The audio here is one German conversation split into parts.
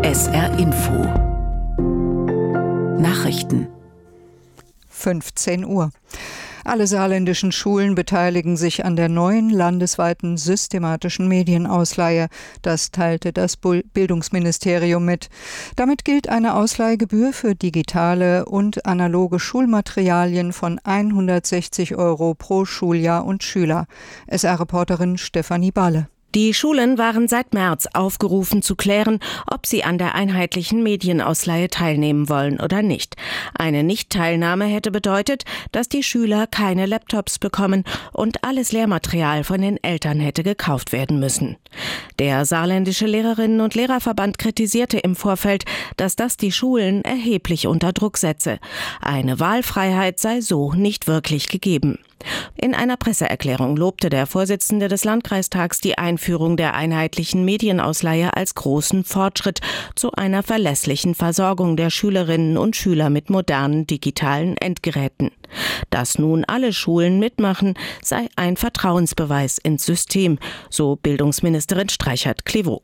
SR Info Nachrichten 15 Uhr. Alle saarländischen Schulen beteiligen sich an der neuen landesweiten systematischen Medienausleihe. Das teilte das Bildungsministerium mit. Damit gilt eine Ausleihgebühr für digitale und analoge Schulmaterialien von 160 € pro Schuljahr und Schüler. SR-Reporterin Stefanie Balle. Die Schulen waren seit März aufgerufen zu klären, ob sie an der einheitlichen Medienausleihe teilnehmen wollen oder nicht. Eine Nichtteilnahme hätte bedeutet, dass die Schüler keine Laptops bekommen und alles Lehrmaterial von den Eltern hätte gekauft werden müssen. Der saarländische Lehrerinnen- und Lehrerverband kritisierte im Vorfeld, dass das die Schulen erheblich unter Druck setze. Eine Wahlfreiheit sei so nicht wirklich gegeben. In einer Presseerklärung lobte der Vorsitzende des Landkreistags die Einführung der einheitlichen Medienausleihe als großen Fortschritt zu einer verlässlichen Versorgung der Schülerinnen und Schüler mit modernen digitalen Endgeräten. Dass nun alle Schulen mitmachen, sei ein Vertrauensbeweis ins System, so Bildungsministerin Streichert-Clivaux.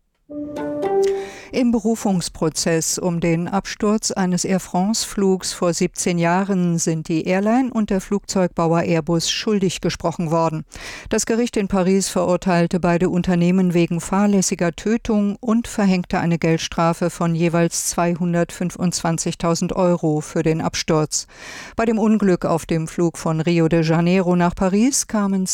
Im Berufungsprozess um den Absturz eines Air France-Flugs vor 17 Jahren sind die Airline und der Flugzeugbauer Airbus schuldig gesprochen worden. Das Gericht in Paris verurteilte beide Unternehmen wegen fahrlässiger Tötung und verhängte eine Geldstrafe von jeweils 225.000 € für den Absturz. Bei dem Unglück auf dem Flug von Rio de Janeiro nach Paris kamen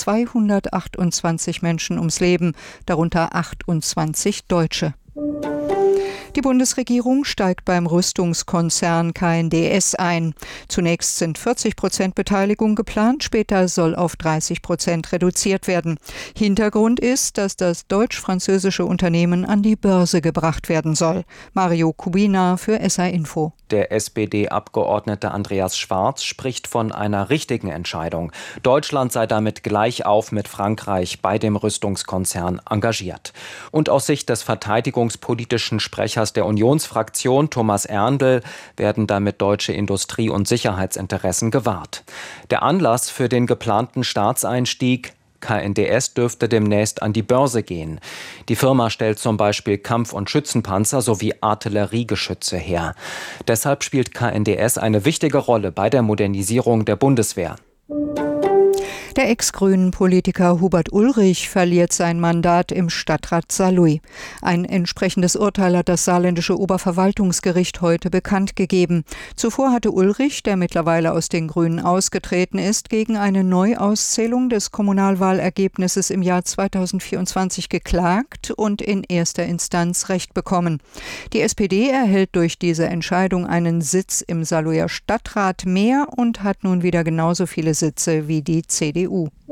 228 Menschen ums Leben, darunter 28 Deutsche. Die Bundesregierung steigt beim Rüstungskonzern KNDS ein. Zunächst sind 40% Beteiligung geplant, später soll auf 30% reduziert werden. Hintergrund ist, dass das deutsch-französische Unternehmen an die Börse gebracht werden soll. Mario Kubina für SR Info. Der SPD-Abgeordnete Andreas Schwarz spricht von einer richtigen Entscheidung. Deutschland sei damit gleich auf mit Frankreich bei dem Rüstungskonzern engagiert. Und aus Sicht des verteidigungspolitischen Sprechers der Unionsfraktion Thomas Erndl werden damit deutsche Industrie- und Sicherheitsinteressen gewahrt. Der Anlass für den geplanten Staatseinstieg: KNDS dürfte demnächst an die Börse gehen. Die Firma stellt zum Beispiel Kampf- und Schützenpanzer sowie Artilleriegeschütze her. Deshalb spielt KNDS eine wichtige Rolle bei der Modernisierung der Bundeswehr. Der Ex-Grünen-Politiker Hubert Ulrich verliert sein Mandat im Stadtrat Saarlouis. Ein entsprechendes Urteil hat das saarländische Oberverwaltungsgericht heute bekannt gegeben. Zuvor hatte Ulrich, der mittlerweile aus den Grünen ausgetreten ist, gegen eine Neuauszählung des Kommunalwahlergebnisses im Jahr 2024 geklagt und in erster Instanz Recht bekommen. Die SPD erhält durch diese Entscheidung einen Sitz im Saarlouier Stadtrat mehr und hat nun wieder genauso viele Sitze wie die CDU.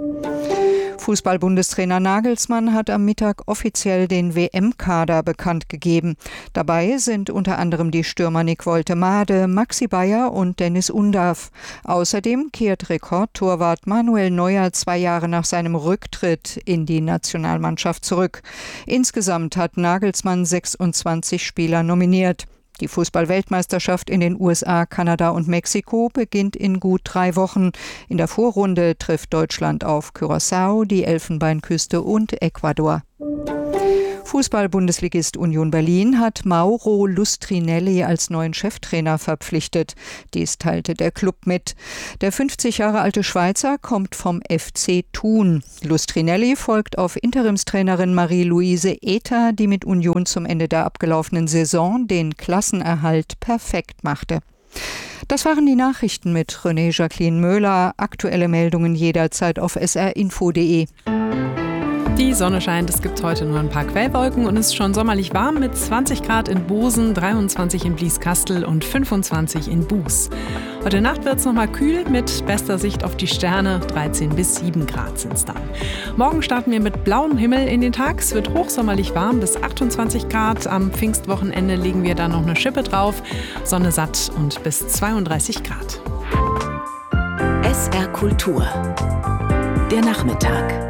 Fußball-Bundestrainer Nagelsmann hat am Mittag offiziell den WM-Kader bekannt gegeben. Dabei sind unter anderem die Stürmer Nick Woltemade, Maxi Bayer und Dennis Undav. Außerdem kehrt Rekordtorwart Manuel Neuer 2 Jahre nach seinem Rücktritt in die Nationalmannschaft zurück. Insgesamt hat Nagelsmann 26 Spieler nominiert. Die Fußball-Weltmeisterschaft in den USA, Kanada und Mexiko beginnt in gut 3 Wochen. In der Vorrunde trifft Deutschland auf Curaçao, die Elfenbeinküste und Ecuador. Fußball-Bundesligist Union Berlin hat Mauro Lustrinelli als neuen Cheftrainer verpflichtet. Dies teilte der Club mit. Der 50 Jahre alte Schweizer kommt vom FC Thun. Lustrinelli folgt auf Interimstrainerin Marie-Louise Ether, die mit Union zum Ende der abgelaufenen Saison den Klassenerhalt perfekt machte. Das waren die Nachrichten mit René Jacqueline Möhler. Aktuelle Meldungen jederzeit auf srinfo.de. Die Sonne scheint, es gibt heute nur ein paar Quellwolken und es ist schon sommerlich warm mit 20 Grad in Bosen, 23 in Blieskastel und 25 in Buß. Heute Nacht wird es nochmal kühl mit bester Sicht auf die Sterne, 13 bis 7 Grad sind es dann. Morgen starten wir mit blauem Himmel in den Tag, es wird hochsommerlich warm bis 28 Grad. Am Pfingstwochenende legen wir dann noch eine Schippe drauf, Sonne satt und bis 32 Grad. SR Kultur. Der Nachmittag.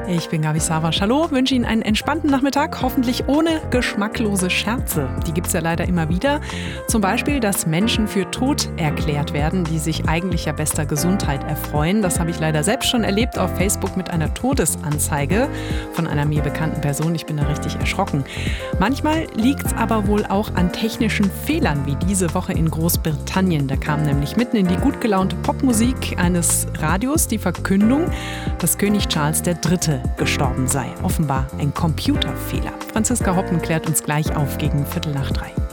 Ich bin Gabi Savasch. Hallo, wünsche Ihnen einen entspannten Nachmittag, hoffentlich ohne geschmacklose Scherze. Die gibt es ja leider immer wieder. Zum Beispiel, dass Menschen für tot erklärt werden, die sich eigentlich ja bester Gesundheit erfreuen. Das habe ich leider selbst schon erlebt auf Facebook mit einer Todesanzeige von einer mir bekannten Person. Ich bin da richtig erschrocken. Manchmal liegt es aber wohl auch an technischen Fehlern, wie diese Woche in Großbritannien. Da kam nämlich mitten in die gut gelaunte Popmusik eines Radios die Verkündung, dass König Charles III. Gestorben sei. Offenbar ein Computerfehler. Franziska Hoppen klärt uns gleich auf gegen 14:45.